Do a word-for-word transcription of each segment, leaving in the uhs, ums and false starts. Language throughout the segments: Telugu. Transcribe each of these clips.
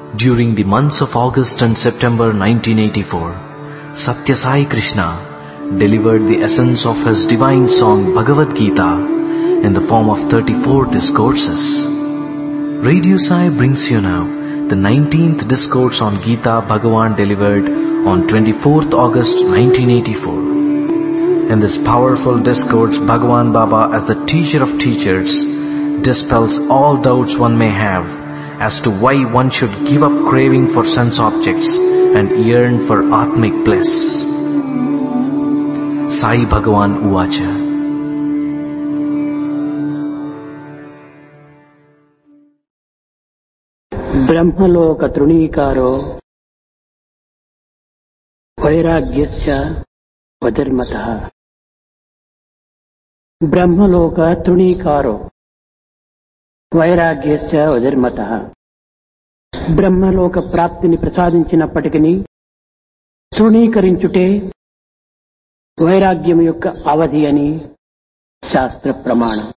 During the months of August and September nineteen eighty-four, Satya Sai Krishna delivered the essence of his divine song Bhagavad Gita in the form of thirty-four discourses. Radio Sai brings you now the nineteenth discourse on Gita Bhagavan delivered on twenty-fourth August nineteen eighty-four. In this powerful discourse, Bhagavan Baba, as the teacher of teachers, dispels all doubts one may have as to why one should give up craving for sense objects and yearn for Atmic bliss. Sai Bhagavan Uvacha. బ్రహ్మలోక తృణీకారో వైరాగ్యస్య వధర్మతః. బ్రహ్మలోక తృణీకారో వైరాగ్యస్య వధర్మతః. బ్రహ్మలోక ప్రాప్తిని ప్రసాదించినప్పటికీ తృణీకరించుటే వైరాగ్యం యొక్క అవధి అని శాస్త్ర ప్రమాణం.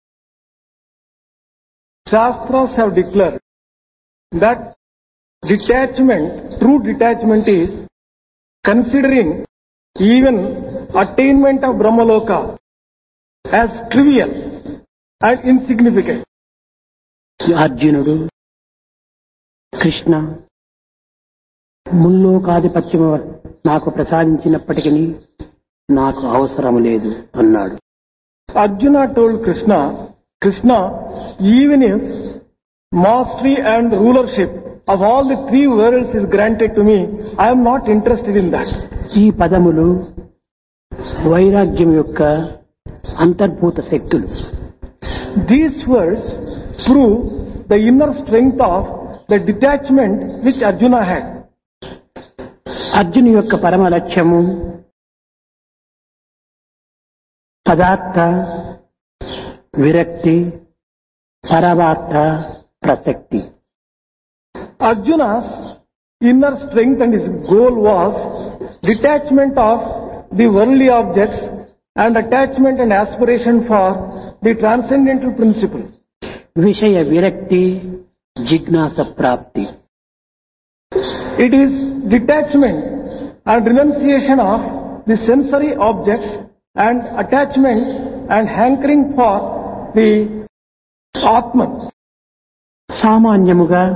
Shastras have declared that detachment, true detachment is considering even attainment of Brahmaloka as trivial and insignificant. అర్జునుడు కృష్ణ ముల్లోకాధిపత్యము నాకు ప్రసాదించినప్పటికీ నాకు అవసరం లేదు అన్నాడు. Arjuna told Krishna, Krishna, even if mastery and rulership of all the three worlds is granted to me, I am not interested in that. ఈ పదములు వైరాగ్యం యొక్క అంతర్భూత శక్తులు. These words prove the inner strength of the detachment which Arjuna had. అర్జును యొక్క పరమ లక్ష్యము పదార్థ విరక్తి పరమార్థ ప్రసక్తి. Arjuna's inner strength and his goal was detachment of the worldly objects and attachment and aspiration for the transcendental principle. విషయ విరక్తి జిజ్ఞాస ప్రాప్తి. It is detachment and renunciation of the sensory objects and attachment and hankering for the Atman. సామాన్యముగా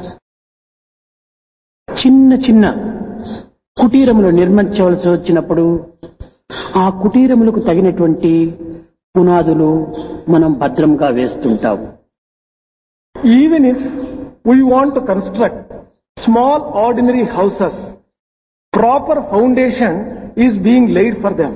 చిన్న చిన్న కుటీరములు నిర్మించవలసి వచ్చినప్పుడు ఆ కుటీరములకు తగినటువంటి పునాదులు మనం భద్రంగా వేస్తుంటాము. Even if we want to construct small ordinary houses, proper foundation is being laid for them.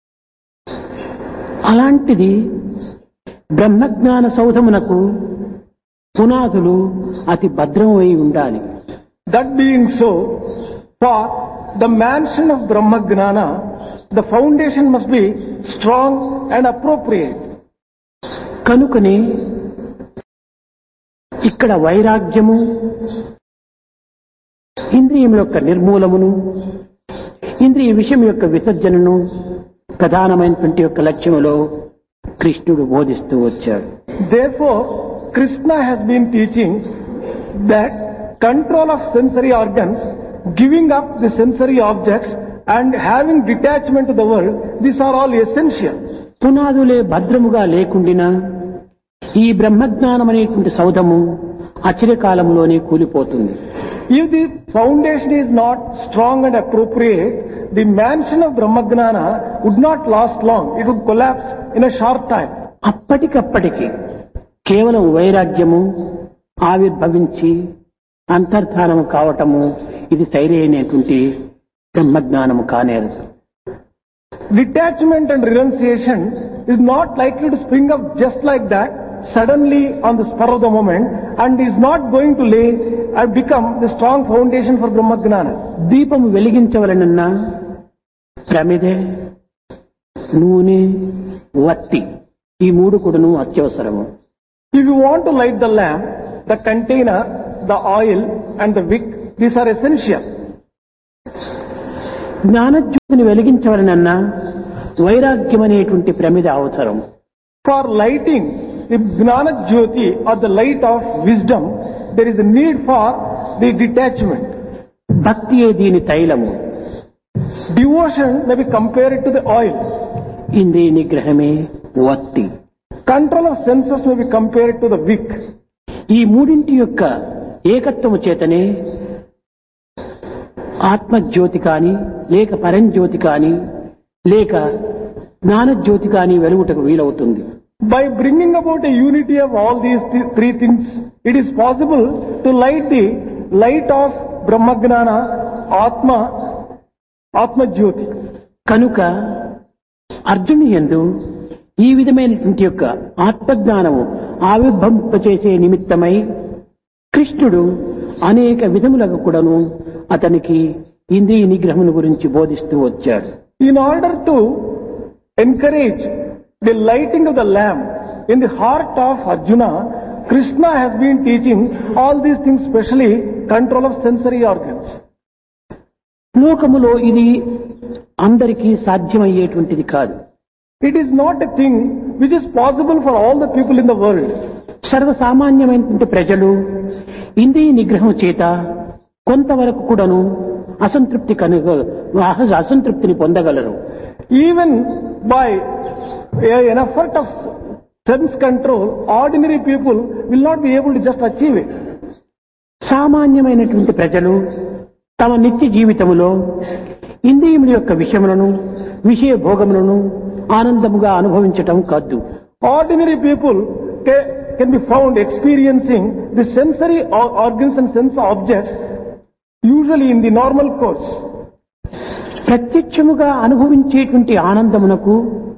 అలాంటిది బ్రహ్మజ్ఞాన సౌధమునకు పునాదులు అతి భద్రమై ఉండాలి. That being so, for the mansion of Brahmagnana, the foundation must be strong and appropriate. కనుకనే ఇక్కడ వైరాగ్యము ఇంద్రియముల యొక్క నిర్మూలమును ఇంద్రియ విషయం యొక్క విసర్జనను ప్రధానమైనటువంటి యొక్క లక్ష్యములో కృష్ణుడు బోధిస్తూ వచ్చాడు. Therefore, Krishna has been teaching that control of sensory organs, giving up the sensory objects and having detachment to the world, these are all essential. పునాదులే భద్రముగా లేకుండినా ఈ బ్రహ్మజ్ఞానం అనేటువంటి సౌధము అచిరకాలంలోనే కూలిపోతుంది. If the foundation is not strong and appropriate, the mansion of Brahmagnana would not last long. It would collapse in a short time. అప్పటికప్పటికి కేవలం వైరాగ్యము ఆవిర్భవించి అంతర్ధానము కావటము ఇది సరైనటువంటి బ్రహ్మజ్ఞానము కానేరదు. Detachment and renunciation is not likely to spring up just like that, suddenly on the spur of the moment, and is not going to lay and become the strong foundation for Brahmagnana. దీపము వెలిగించవలనన్నా ప్రమిదె, నూనె, వత్తి ఈ మూడు కూడాను అత్యవసరము. If you want to light the lamp, the container, the oil and the wick, these are essential. జ్ఞానజ్యోతిని వెలిగించవలనన్నా వైరాగ్యం అనేటువంటి ప్రమిద అవసరం. For lighting the Gnana Jyoti or the light of wisdom, there is a need for the detachment. భక్తియే దీని తైలము. Devotion may be compared to the oil. ఇంద్రియ నిగ్రహమే వత్తి. Control of senses may be compared to the wick. ఈ మూడింటి యొక్క ఏకత్వము చేతనే ఆత్మజ్యోతి కాని లేక పరంజ్యోతి కాని లేక జ్ఞానజ్యోతి కాని వెలుగుటకు వీలవుతుంది. By bringing about a unity of all these th- three things, it is possible to light the light of Brahmagnana, Atma, Atma Jyoti. కనుక అర్జుని యందు ఈ విధమైనటువంటి యొక్క ఆత్మజ్ఞానము ఆవిర్భవింపచేసే నిమిత్తమై కృష్ణుడు అనేక విధములకు కూడాను అతనికి ఇంద్రియ నిగ్రహమును గురించి బోధిస్తూ వచ్చాడు. In order to encourage the lighting of the lamp in the heart of Arjuna, Krishna has been teaching all these things, especially control of sensory organs. లోకములో ఇది అందరికీ సాధ్యమయ్యేటువంటిది కాదు. It is not a thing which is possible for all the people in the world. సర్వసామాన్యమైనటువంటి ప్రజలు ఇంద్రియ నిగ్రహం చేత కొంతవరకు కూడాను అసంతృప్తి కనుగ అసంతృప్తిని పొందగలరు. Even by a- an effort of sense control, ordinary people will not be able to just achieve it. సామాన్యమైనటువంటి ప్రజలు తమ నిత్య జీవితములో ఇంద్రియముల యొక్క విషయములను విషయ భోగములను ఆనందముగా అనుభవించటం కాదు. Ordinary people ca- can be found experiencing the sensory or- organs and sense objects usually in the normal course. ప్రత్యక్షముగా అనుభవించేటువంటి ఆనందమునకు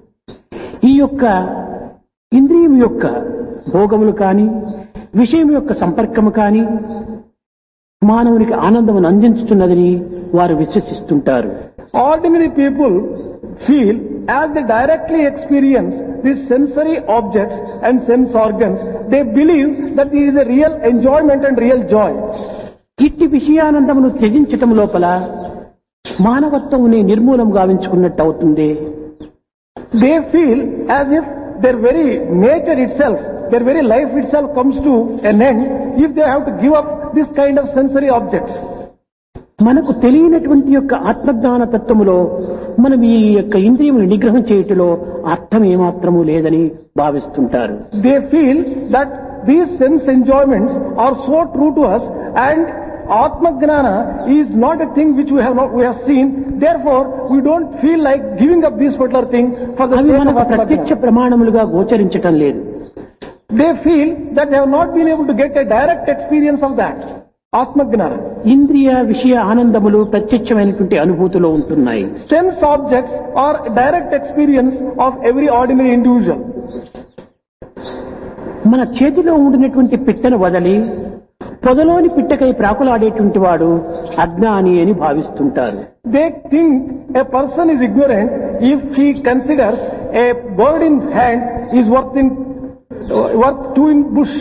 ఈ యొక్క ఇంద్రియం యొక్క భోగములు కాని విషయం యొక్క సంపర్కము కాని మానవునికి ఆనందమును అందించుతున్నదని వారు విశ్వసిస్తుంటారు. Ordinary people feel as they directly experience these sensory objects and sense organs, they believe that there is a real enjoyment and real joy. ఇట్టి విషయానందమును త్యజించటం లోపల మానవత్వముని నిర్మూలం గావించుకున్నట్టు అవుతుంది. They feel as if their very nature itself, their very life itself comes to an end if they have to give up this kind of sensory objects. మనకు తెలియనటువంటి యొక్క ఆత్మజ్ఞాన తత్వములో మనం ఈ యొక్క ఇంద్రియమును నిగ్రహం చేయుటలో అర్థం ఏమాత్రము లేదని భావిస్తుంటారు. They feel that these sense enjoyments are so true to us and Atma Gnana is not a thing which we have not we have seen, therefore we don't feel like giving up this particular thing for the అవి sake of మనకు Atma ప్రత్యక్ష Gnana. ప్రమాణములుగా గోచరించటం లేదు. They feel that they have not been able to get a direct experience of that Atma Gnana. ఇంద్రియ విషయ ఆనందములు ప్రత్యక్షమైనటువంటి అనుభూతిలో ఉంటున్నాయి. Sense objects are direct experience of every ordinary individual. మన చేతిలో ఉండినటువంటి పిట్టను వదలి పొదలోని పిట్టకై ప్రాకులాడేటువంటి వాడు అజ్ఞాని అని భావిస్తుంటారు. They think a person is ignorant if he considers a bird in hand is worth in worth two in bush.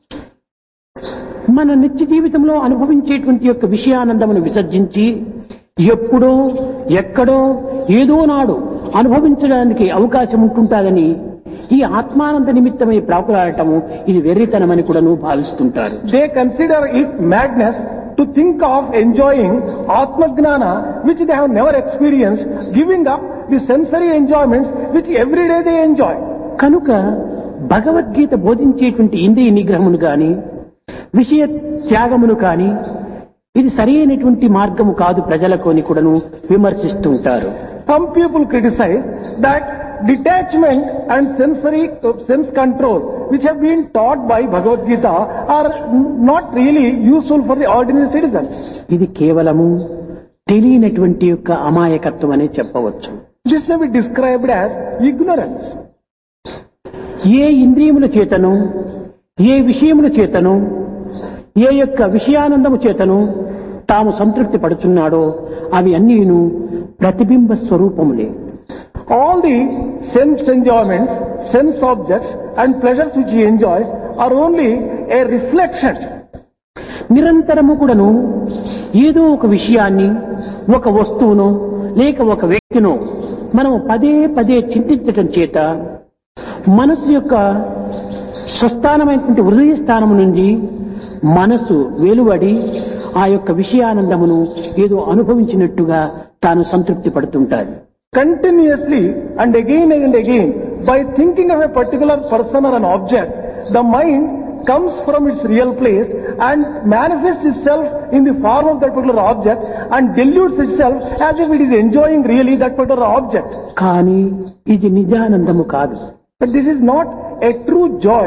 మన నిత్య జీవితంలో అనుభవించేటువంటి యొక్క విషయానందమును విసర్జించి ఎప్పుడో ఎక్కడో ఏదో నాడు అనుభవించడానికి అవకాశం ఉంటుంటాదని ఈ ఆత్మానంద నిమిత్తమై ప్రాకులాడటము ఇది వెర్రితనమని కూడాను భావిస్తుంటారు. They consider it madness to think of enjoying Atma Gnana which they have never experienced, giving up the sensory enjoyments which every day they enjoy. కనుక భగవద్గీత బోధించేటువంటి ఇంద్రియ నిగ్రహమును గాని విషయ త్యాగమును కాని ఇది సరైనటువంటి మార్గము కాదు ప్రజలకు అని కూడాను విమర్శిస్తుంటారు. Some people criticize that detachment and sensory uh, sense control which have been taught by Bhagavad Gita are not really useful for the ordinary citizens. ఇది కేవలము తెలియనటువంటి యొక్క అమాయకత్వం అనే చెప్పవచ్చు. This may be described as ignorance. ఏ ఇంద్రియముల చేతను ఏ విషయముల చేతను ఏ యొక్క విషయానందము చేతను తాము సంతృప్తి పడుచున్నాడో అవి అన్నీను ప్రతిబింబ స్వరూపములే. All the sense enjoyments, sense objects and pleasures which he enjoys are only a reflection. నిరంతరము కూడాను ఏదో ఒక విషయాన్ని ఒక వస్తువును లేక ఒక వ్యక్తిను మనం పదే పదే చింతించటం చేత మనసు యొక్క స్వస్థానమైనటువంటి హృదయ స్థానము నుండి మనసు వెలువడి ఆ యొక్క విషయానందమును ఏదో అనుభవించినట్టుగా తాను సంతృప్తి పడుతుంటాడు. Continuously and again and again, by thinking of a particular person or an object, the mind comes from its real place and manifests itself in the form of that particular object and deludes itself as if it is enjoying really that particular object. కానీ ఇది నిజానందము కాదు. But this is not a true joy.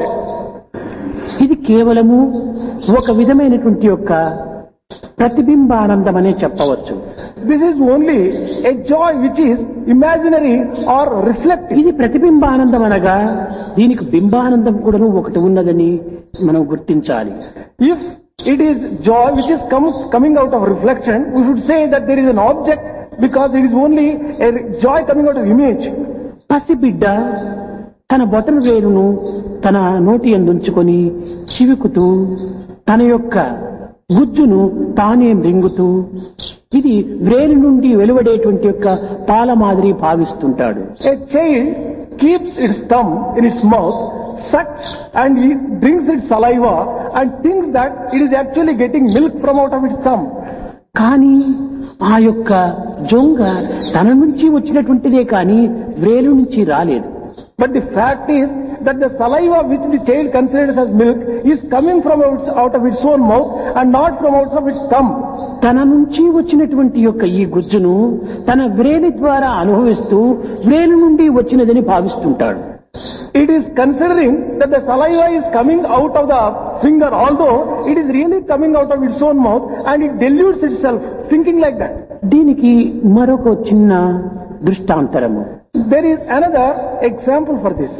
ఇది కేవలము ఒక విధమైనటువంటి యొక్క ప్రతిబింబానందం అనే చెప్పవచ్చు. This is only a joy which is imaginary or reflective. ఇది ప్రతిబింబానందం అనగా దీనికి బింబానందం కూడా ఒకటి ఉన్నదని మనం గుర్తించాలి. If it is joy which is comes coming out of reflection, we should say that there is an object because it is only a joy coming out of image. పసిబిడ్డ తన బొటన వేలును తన నోటి యందుంచుకొని చివుకుతూ తన యొక్క గుజ్జును తానే మృంగుతూ ఇది వ్రేలు నుండి వెలువడేటువంటి యొక్క పాల మాదిరి భావిస్తుంటాడు. A child keeps its thumb in its mouth, sucks and he drinks its saliva and thinks that it is actually getting milk from out of its thumb. కానీ ఆ యొక్క జొంగ తన నుంచి వచ్చినటువంటిదే కానీ వ్రేలు నుంచి రాలేదు. But the fact is that the saliva which the child considers as milk is coming from out, out of its own mouth and not from out of its thumb. తన నుంచి వచ్చినటువంటి యొక్క ఈ గుజ్జును తన వ్రేలి ద్వారా అనుభవిస్తూ వ్రేలు నుండి వచ్చినదని భావిస్తుంటాడు. It is considering that the saliva is coming out of the finger, although it is really coming out of its own mouth, and it deludes itself thinking like that. దీనికి మరొక చిన్న దృష్టాంతరము. There is another example for this.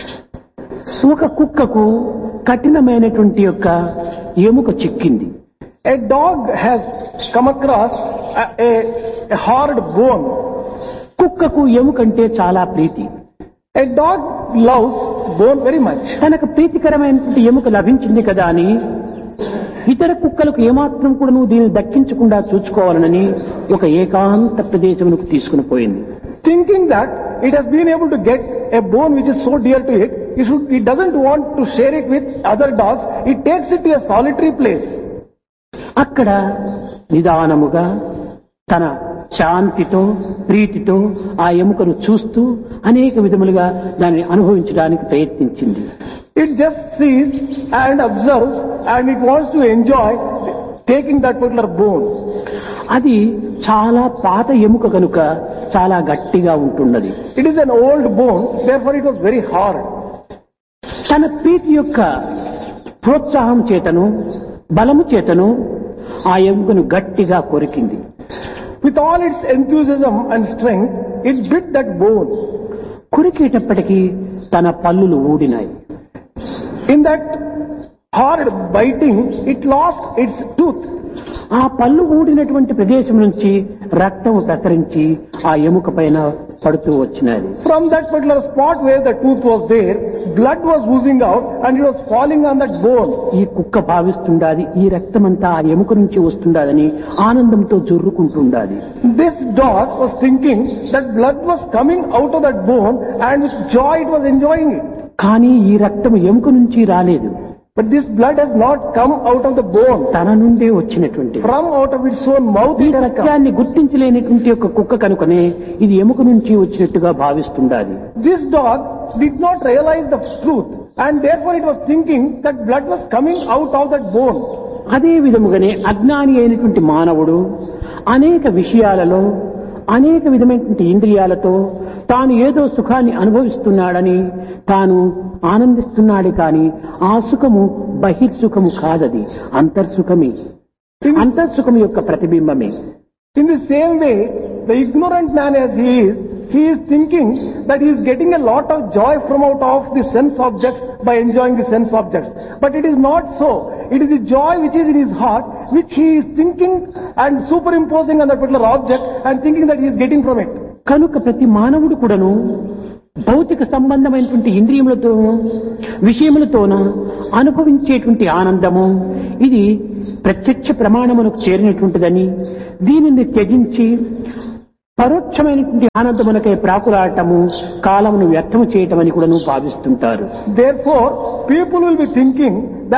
ఒక కుక్కకు కఠినమైనటువంటి యొక్క ఎముక చిక్కింది. A dog has come across a, a, a hard bone. కుక్కకు ఎముకంటే చాలా ప్రీతి. A dog loves bone very much. తనకు ప్రీతికరమైనటువంటి ఎముక లభించింది కదా అని ఇతర కుక్కలకు ఏమాత్రం కూడా నువ్వు దీన్ని దక్కించకుండా చూసుకోవాలనని ఒక ఏకాంత ప్రదేశమునకు తీసుకుని పోయింది. Thinking that it has been able to get a bone which is so dear to it, it, should, it doesn't want to share it with other dogs, it takes it to a solitary place. అక్కడ నిదానముగా తన శాంతితో ప్రీతితో ఆ ఎముకను చూస్తూ అనేక విధములుగా దాన్ని అనుభవించడానికి ప్రయత్నించింది. It just sees and observes and it wants to enjoy taking that particular bone. అది చాలా పాత ఎముక కనుక చాలా గట్టిగా ఉంటున్నది. It is an old bone, therefore it was very hard. తన ప్రీతి యొక్క ప్రోత్సాహం చేతను బలము చేతను ఆ ఎముకను గట్టిగా కొరికింది. With all its enthusiasm and strength, it bit that bone. కొరికేటప్పటికీ తన పళ్ళులు ఊడినాయి. In that hard biting, it lost its tooth. ఆ పళ్ళు ఊడినటువంటి ప్రదేశం నుంచి రక్తము ప్రసరించి ఆ ఎముక పైన పడుతూ వచ్చినది. From that particular spot where the tooth was there, blood was oozing out and it was falling on that bone. ఈ కుక్క భావిస్తుండాది ఈ రక్తమంతా ఆ ఎముక నుంచి వస్తుండాదని ఆనందంతో జుర్రుకుంటుండాది. This dog was thinking that blood was coming out of that bone and with joy it was enjoying it. కానీ ఈ రక్తము ఎముక నుంచి రాలేదు. But this blood has not come out of the bone. తన నుండే వచ్చినటువంటి From out of its own mouth ఈ it has come. సత్యాన్ని గుర్తించలేనటువంటి ఒక కుక్క కనుకనే ఇది ఎముక నుంచి వచ్చినట్టుగా భావిస్తుండాలి. This dog did not realize the truth and therefore it was thinking that blood was coming out of that bone. అదే విధముగానే అజ్ఞాని అయినటువంటి మానవుడు అనేక విషయాలలో అనేక విధమైనటువంటి ఇంద్రియాలతో తాను ఏదో సుఖాన్ని అనుభవిస్తున్నాడని తాను ఆనందిస్తున్నాడు కానీ ఆ సుఖము బహిర్సుఖము కాదది, అంతర్సుఖమే. అంతర్సుఖం యొక్క ప్రతిబింబమే. In the same way, the ignorant man as he is, he is thinking that he is getting a lot of joy from out of the sense objects by enjoying the sense objects. But it is not so. It is the joy which is in his heart, which he is thinking and superimposing on that particular object and thinking that he is getting from it. కనుక ప్రతి మానవుడు కూడాను భౌతిక సంబంధమైనటువంటి ఇంద్రియములతోనూ విషయములతోనూ అనుభవించేటువంటి ఆనందము ఇది ప్రత్యక్ష ప్రమాణమునకు చేరినటువంటిదని దీనిని త్యజించి పరోక్షమైనటువంటి ఆనందమునకై ప్రాకులాడటము కాలమును వ్యర్థము చేయటమని కూడా భావిస్తుంటారు. Therefore, people will be thinking that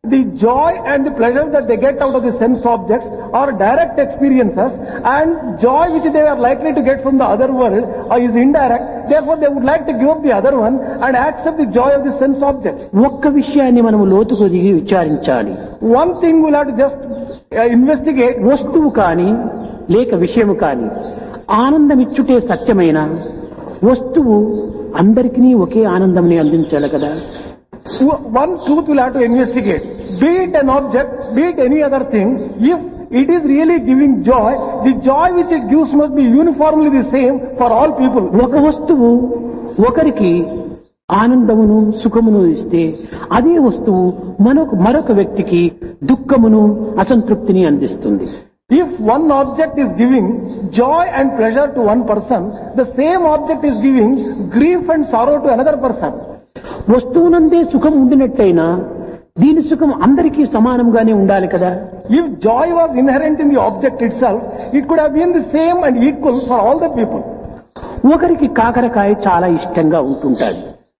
The joy and the pleasure that they get out of the sense objects are direct experiences, and joy which they are likely to get from the other world uh, is indirect. Therefore, they would like to give up the other one and accept the joy of the sense objects. ఒక్క విషయాన్ని మనము లోతుకు దిగి విచారించాలి. One thing we'll have to just uh, investigate. వస్తువు కాని లేక విషయము కాని ఆనందమిచ్చుటే సత్యమైన వస్తువు అందరికీ ఒకే ఆనందంని అందించాలి కదా. One truth we'll have to investigate. Be it an object, be it any other thing, if it is really giving joy, the joy which it gives must be uniformly the same for all people. ఒక వస్తువు ఒకరికి ఆనందమును సుఖమును ఇస్తే అదే వస్తువు మరొక మరొక వ్యక్తికి దుఃఖమును అసంతృప్తిని అందిస్తుంది. If one object is giving joy and pleasure to one person, the same object is giving grief and sorrow to another person. వస్తువునందే సుఖం ఉండినట్లయినా దీని సుఖం అందరికీ సమానంగానే ఉండాలి కదా. If joy was inherent in the object itself, it could have been the same and equal for all the people. ఒకరికి కాకరకాయ చాలా ఇష్టంగా ఉంటుంటాది.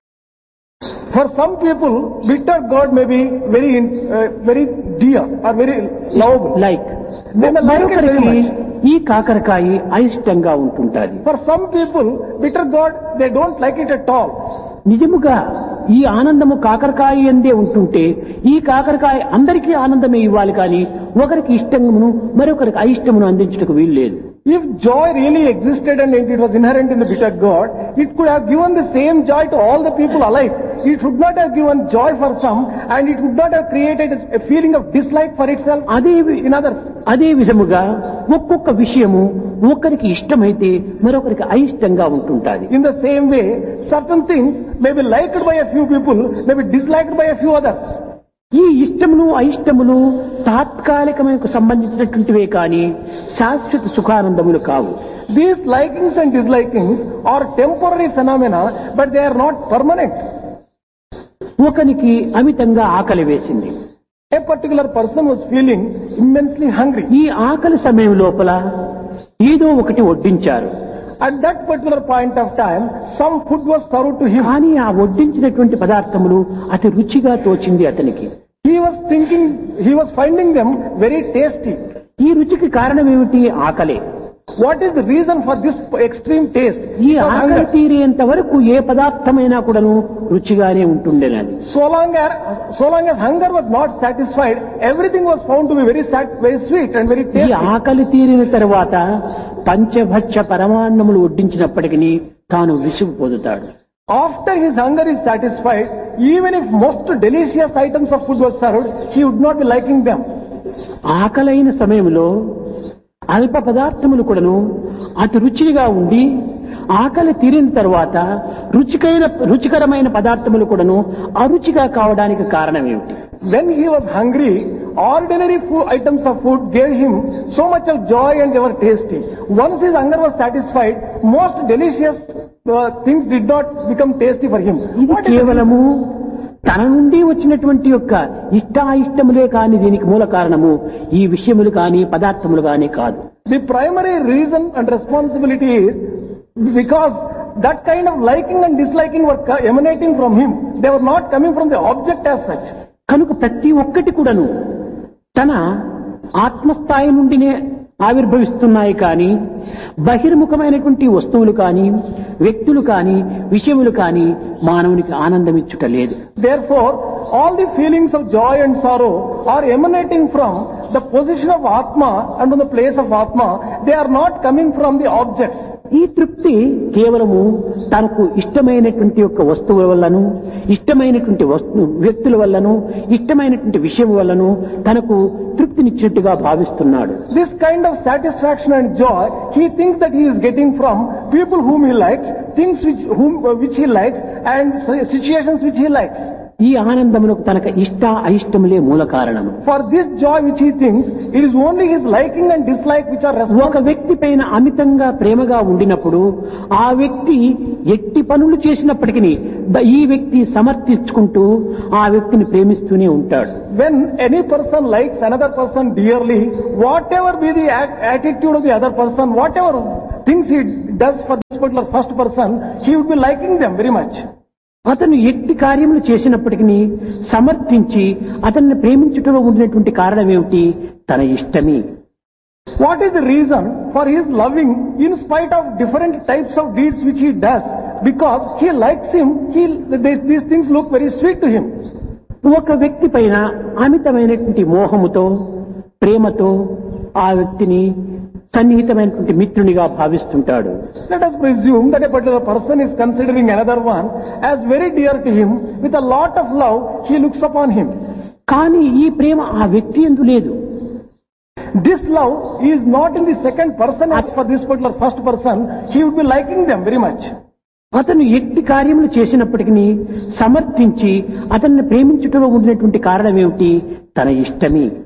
For some people, bitter gourd may be very, uh, very dear or very lovable. Like They may like it very మరొకరికి much. ఈ కాకరకాయ అయిష్టంగా ఉంటుంటాది. For some people, bitter gourd, they don't like it at all. నిజముగా ఈ ఆనందము కాకరకాయ ఎందే ఉంటుంటే ఈ కాకరకాయ అందరికీ ఆనందమే ఇవ్వాలి కానీ ఒకరికి ఇష్టమును మరొకరికి అయిష్టమును అందించడానికి వీలు లేదు. If joy really existed and it was inherent in the bitter gourd, it could have given the same joy to all the people alike. It should not have given joy for some, and it would not have created a feeling of dislike for itself అదే in others. అదే విధముగా ఒక్కొక్క విషయము ఒకరికి ఇష్టమైతే మరొకరికి అయిష్టంగా ఉంటుంటాది. In the same way, certain things may be liked by a few people, may be disliked by a few others. ఈ ఇష్టములు అయిష్టములు తాత్కాలికమైన సంబంధించినటువంటివే కానీ శాశ్వత సుఖానందములు కావు. These likings and dislikings are temporary phenomena, but they are not permanent. ఒకనికి అమితంగా ఆకలి వేసింది. A particular person was feeling immensely hungry. ఈ ఆకలి సమయం లోపల ఏదో ఒకటి వడ్డించారు. At that particular point of time, some food was served to him. కానీ ఆ వడ్డించినటువంటి పదార్థములు అతి రుచిగా తోచింది అతనికి. He was thinking, he was finding them very tasty. ఈ రుచికి కారణం ఏమిటి? ఆకలే. What is the reason for this extreme taste? ఈ It was ఆకలి hunger. తీరేంత వరకు ఏ పదార్థమైనా కూడాను రుచిగానే ఉంటుండేనది. So long as, so long as hunger was not satisfied, everything was found to be very, sat- very sweet and very ఈ tasty. ఆకలి తీరిన తర్వాత పంచభక్ష పరమాన్నములు వడ్డించినప్పటికీ తాను విసుగు పొందుతాడు. After his hunger is satisfied, even if most delicious items of food were served, he would not be liking them. ఆకలైన సమయంలో అల్ప పదార్థములు కూడాను అతి రుచిగా ఉండి ఆకలి తీరిన తర్వాత రుచికైన రుచికరమైన పదార్థములు కూడాను అరుచిగా కావడానికి కారణం ఏమిటి? When he was hungry, ordinary food, items of food gave him so much of joy and they were tasty. Once his hunger was satisfied, most delicious uh, things did not become tasty for him. ఇది What is the కేవలము తన నుండి వచ్చినటువంటి యొక్క ఇష్టాయిష్టములే కాని దీనికి మూల కారణము ఈ విషయములు కాని పదార్థములు కాని కాదు. The primary reason and responsibility is because that kind of liking and disliking were co- emanating from him. They were not coming from the object as such. కనుక ప్రతి ఒక్కటి కూడాను తన ఆత్మస్థాయి నుండినే ఆవిర్భవిస్తున్నాయి కానీ బహిర్ముఖమైనటువంటి వస్తువులు కానీ వ్యక్తులు కానీ విషయములు కానీ మానవునికి ఆనందం ఇచ్చుట లేదు. Therefore, all the feelings of joy and sorrow are emanating from the position of Atma and from the place of Atma. They are not coming from the objects. ఈ తృప్తి కేవలము తనకు ఇష్టమైనటువంటి యొక్క వస్తువుల వల్లను ఇష్టమైనటువంటి వస్తు వ్యక్తుల వల్లను ఇష్టమైనటువంటి విషయం వల్లను తనకు తృప్తినిచ్చినట్టుగా భావిస్తున్నాడు. This kind of satisfaction and joy, he thinks that he is getting from people whom he likes, things which, whom, uh, which he likes, and situations which he likes. ఈ ఆనందమునకు తనకు ఇష్ట అయిష్టములే మూల కారణము. For this joy which he thinks, it is only his liking and dislike which are ఒక responsible. వ్యక్తి పైన అమితంగా ప్రేమగా ఉండినప్పుడు ఆ వ్యక్తి ఎట్టి పనులు చేసినప్పటికీ ఈ వ్యక్తి సమర్థించుకుంటూ ఆ వ్యక్తిని ప్రేమిస్తూనే ఉంటాడు. When any person likes another person dearly, whatever be the act, attitude of the other person, whatever things he does for this particular first person, he would be liking them very much. అతను ఎట్టి కార్యములు చేసినప్పటికీ సమర్థించి అతన్ని ప్రేమించుటలో ఉన్నటువంటి కారణం ఏమిటి? తన ఇష్టమే. What is the reason for his loving in spite of different types of deeds which he does? Because he likes him, he, these things look very sweet to him. ఒక వ్యక్తి పైన అమితమైనటువంటి మోహముతో, ప్రేమతో ఆ వ్యక్తిని సన్నిహితమైనటువంటి మిత్రునిగా భావిస్తుంటాడు. Let us presume that a particular person is considering another one as very dear to him. With a lot of love, he looks upon him. కానీ ఈ ప్రేమ ఆ వ్యక్తి యందు లేదు. This love is not in the second person as for this particular first person. He would be liking them very much. అతను ఎట్టి కార్యములు చేసినప్పటికీ సమర్థించి అతన్ని ప్రేమించుటలో ఉన్నటువంటి కారణం ఏమిటి? తన ఇష్టమే.